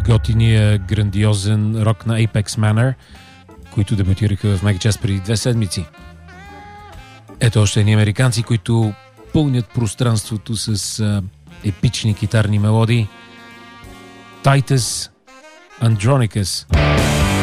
готиния грандиозен рок на Apex Manor, които дебютираха в Мегачас преди 2 седмици. Ето още едни американци, които пълнят пространството с епични китарни мелодии. Titus Andronicus.